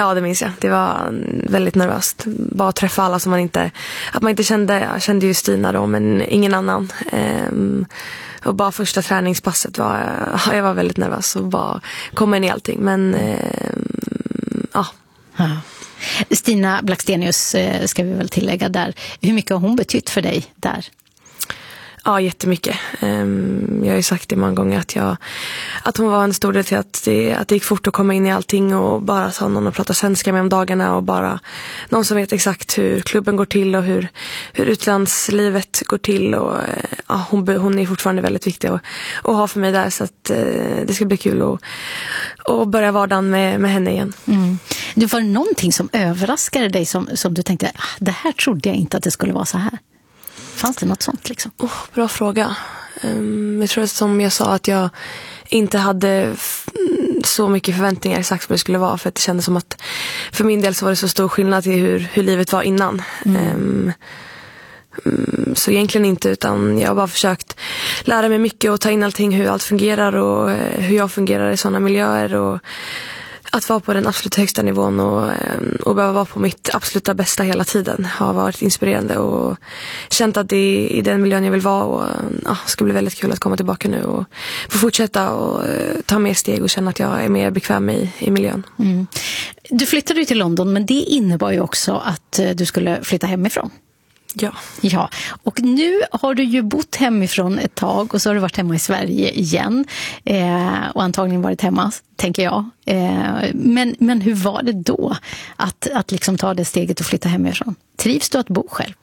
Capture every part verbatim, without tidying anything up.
Ja, det minns jag. Det var väldigt nervöst. Bara att träffa alla som man inte... Att man inte kände... Jag kände ju Stina då, men ingen annan. Ehm, och bara första träningspasset var... Jag var väldigt nervös och bara komma in i allting. Men... Ehm, ja. ja. Stina Blackstenius ska vi väl tillägga där. Hur mycket har hon betytt för dig där? Ja, jättemycket. Jag har ju sagt det många gånger att, jag, att hon var en stor del till att det, att det gick fort att komma in i allting och bara ta någon och prata svenska med om dagarna och bara någon som vet exakt hur klubben går till och hur, hur utlandslivet går till. Och, ja, hon, hon är fortfarande väldigt viktig att, att ha för mig där, så att det ska bli kul att, att börja vardagen med, med henne igen. Mm. Det var någonting som överraskade dig som, som du tänkte, ah, det här trodde jag inte att det skulle vara så här. Fanns det något sånt liksom? Oh, bra fråga. Um, jag tror att som jag sa att jag inte hade f- så mycket förväntningar exakt vad det skulle vara, för att det kändes som att för min del så var det så stor skillnad till hur, hur livet var innan. Mm. Um, um, så egentligen inte, utan jag har bara försökt lära mig mycket och ta in allting, hur allt fungerar och uh, hur jag fungerar i sådana miljöer, och att vara på den absolut högsta nivån och, och behöva vara på mitt absoluta bästa hela tiden har varit inspirerande och känt att det är i den miljön jag vill vara, och ja, det ska bli väldigt kul att komma tillbaka nu och få fortsätta och ta mer steg och känna att jag är mer bekväm i, i miljön. Mm. Du flyttade ju till London, men det innebar ju också att du skulle flytta hemifrån. Ja. Ja, och nu har du ju bott hemifrån ett tag och så har du varit hemma i Sverige igen eh, och antagligen varit hemma, tänker jag. Eh, men, men hur var det då att, att liksom ta det steget och flytta hemifrån? Trivs du att bo själv?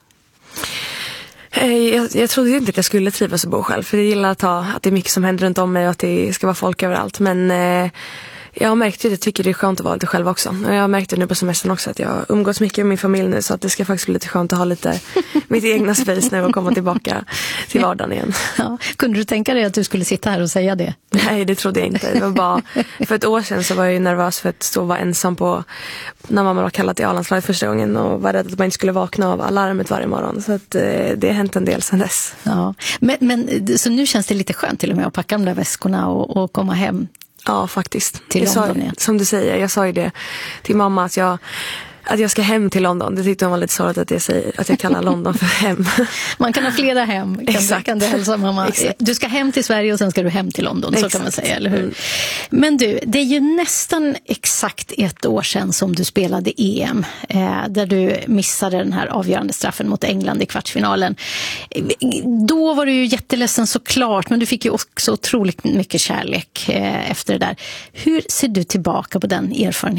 Jag, jag trodde inte att jag skulle trivas att bo själv, för jag gillar att, ha, att det är mycket som händer runt om mig och att det ska vara folk överallt, men... Eh, Jag har märkt att jag tycker det är skönt att vara lite själv också. Och jag har märkt det nu på semestern också, att jag umgås mycket med min familj nu, så att det ska faktiskt bli lite skönt att ha lite mitt egna space nu och komma tillbaka till vardagen igen. Ja. Kunde du tänka dig att du skulle sitta här och säga det? Nej, det trodde jag inte. Det var bara, för ett år sedan så var jag ju nervös för att stå och vara ensam på, när mamma var kallad till A-landslaget första gången, och var rädd att man inte skulle vakna av alarmet varje morgon. Så att, eh, det har hänt en del sedan dess. Ja. Men, men, så nu känns det lite skönt till och med att packa de där väskorna och, och komma hem? Ja, faktiskt. Till jag London, sa, ja. Som du säger, jag sa ju det till mamma att jag, att jag ska hem till London. Det tyckte hon var lite sorgligt att jag, säger, att jag kallar London för hem. Man kan ha flera hem, kan, Exakt. kan du hälsa mamma. Exakt. Du ska hem till Sverige och sen ska du hem till London, Exakt. så kan man säga, eller hur? Mm. Men du, det är ju nästan exakt ett år sedan som du spelade E M, eh, där du missade den här avgörande straffen mot England i kvartsfinalen. Då var du ju jätteledsen såklart, men du fick ju också otroligt mycket kärlek eh, efter det där. Hur ser du tillbaka på den erfarenheten?